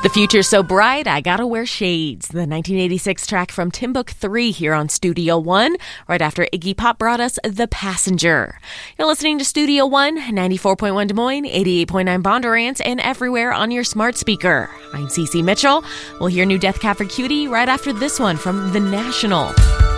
The future's so bright, I gotta wear shades. The 1986 track from Timbuk 3 here on Studio One, right after Iggy Pop brought us The Passenger. You're listening to Studio One, 94.1 Des Moines, 88.9 Bondurant, and everywhere on your smart speaker. I'm Cece Mitchell. We'll hear new Death Cab for Cutie right after this one from The National.